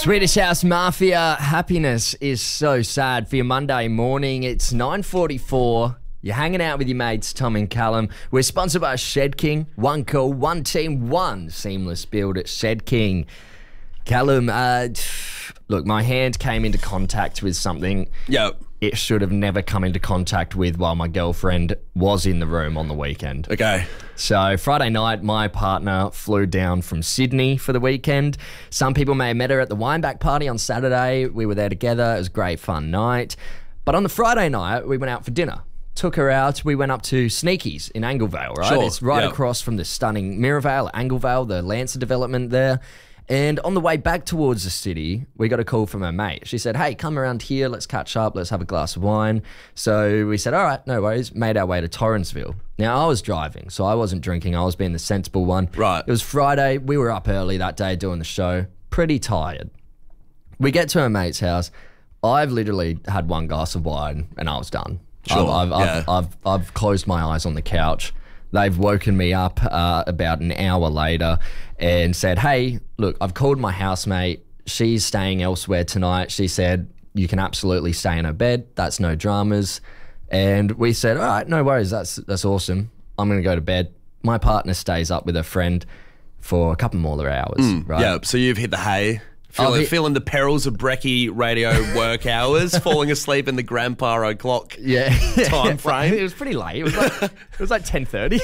Swedish House Mafia, happiness is so sad for your Monday morning. It's 9:44. You're hanging out with your mates, Tom and Callum. We're sponsored by Shed King. One call, one team, one seamless build at Shed King. Callum, look, my hand came into contact with something. Yep. It should have never come into contact with while my girlfriend was in the room on the weekend. Okay. So Friday night, my partner flew down from Sydney for the weekend. Some people may have met her at the Wineback party on Saturday. We were there together. It was a great fun night. But on the Friday night, we went out for dinner. Took her out. We went up to Sneaky's in Anglevale, right? Sure. It's right Yep. across from the stunning Mirrorvale, Anglevale, the Lancer development there. And on the way back towards the city, we got a call from her mate. She said, hey, come around here, let's catch up, let's have a glass of wine. So we said, all right, no worries, made our way to Torrensville. Now, I was driving, so I wasn't drinking, I was being the sensible one. Right. It was Friday, we were up early that day doing the show, pretty tired. We get to her mate's house, I've literally had one glass of wine and I was done. Sure, I've closed my eyes on the couch. They've woken me up about an hour later and said, hey, look, I've called my housemate. She's staying elsewhere tonight. She said, you can absolutely stay in her bed. That's no dramas. And we said, all right, no worries. That's awesome. I'm going to go to bed. My partner stays up with her friend for a couple more hours, right? Yeah, so you've hit the hay. Feeling the perils of brekkie radio work hours, falling asleep in the grandpa o'clock time frame. It was pretty late. It was like 10:30.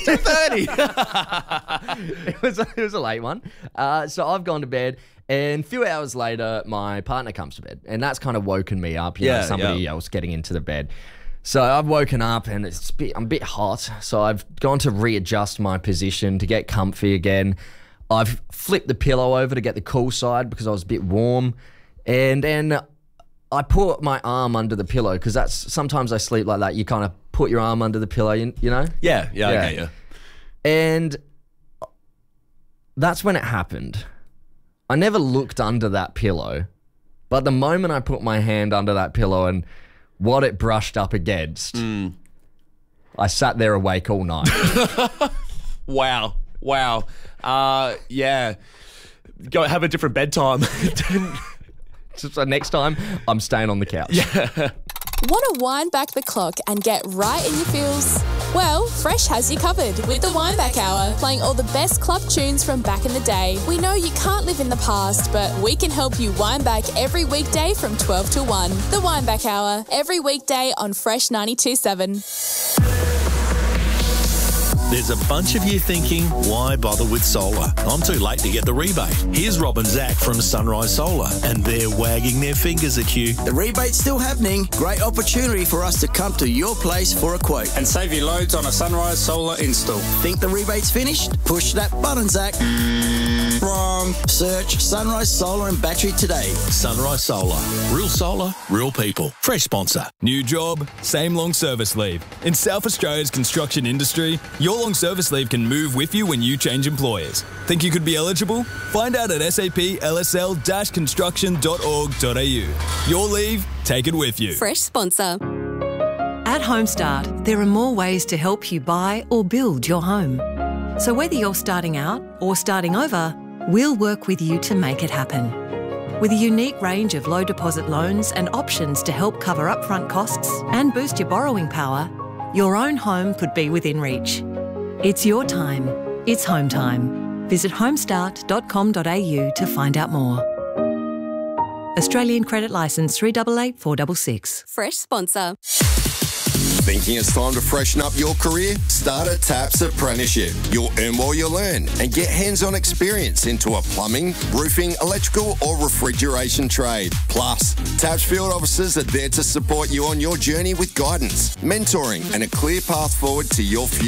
10:30. It was a late one. So I've gone to bed, and a few hours later, my partner comes to bed, and that's kind of woken me up. You know, somebody else getting into the bed. So I've woken up, and I'm a bit hot. So I've gone to readjust my position to get comfy again. I've flipped the pillow over to get the cool side because I was a bit warm. And then I put my arm under the pillow because sometimes I sleep like that. You kind of put your arm under the pillow, you know? Yeah, I get you. And that's when it happened. I never looked under that pillow, but the moment I put my hand under that pillow and what it brushed up against, I sat there awake all night. Wow. Yeah. Go have a different bedtime. So next time, I'm staying on the couch. Yeah. Want to wind back the clock and get right in your feels? Well, Fresh has you covered with the Wineback Hour, playing all the best club tunes from back in the day. We know you can't live in the past, but we can help you wind back every weekday from 12 to 1. The Wineback Hour, every weekday on Fresh 92.7. There's a bunch of you thinking, why bother with solar? I'm too late to get the rebate. Here's Rob and Zach from Sunrise Solar, and they're wagging their fingers at you. The rebate's still happening. Great opportunity for us to come to your place for a quote. And save you loads on a Sunrise Solar install. Think the rebate's finished? Push that button, Zach. Wrong. Search Sunrise Solar and Battery today. Sunrise Solar. Real solar, real people. Fresh sponsor. New job, same long service leave. In South Australia's construction industry, your long service leave can move with you when you change employers. Think you could be eligible? Find out at saplsl-construction.org.au. Your leave, take it with you. Fresh sponsor. At Homestart, there are more ways to help you buy or build your home. So whether you're starting out or starting over, we'll work with you to make it happen. With a unique range of low deposit loans and options to help cover upfront costs and boost your borrowing power, your own home could be within reach. It's your time. It's home time. Visit homestart.com.au to find out more. Australian Credit Licence 388466. Fresh sponsor. Thinking it's time to freshen up your career? Start a TAPS apprenticeship. You'll earn while you learn and get hands-on experience into a plumbing, roofing, electrical or refrigeration trade. Plus, TAPS field officers are there to support you on your journey with guidance, mentoring and a clear path forward to your future.